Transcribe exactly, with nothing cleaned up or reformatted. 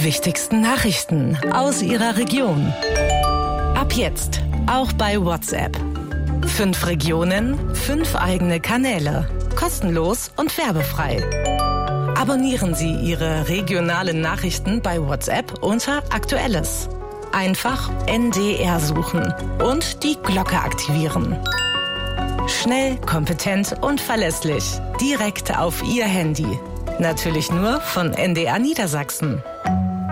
wichtigsten Nachrichten aus Ihrer Region. Ab jetzt auch bei WhatsApp. Fünf Regionen, fünf eigene Kanäle. Kostenlos und werbefrei. Abonnieren Sie Ihre regionalen Nachrichten bei WhatsApp unter Aktuelles. Einfach N D R suchen und die Glocke aktivieren. Schnell, kompetent und verlässlich. Direkt auf Ihr Handy. Natürlich nur von N D R Niedersachsen.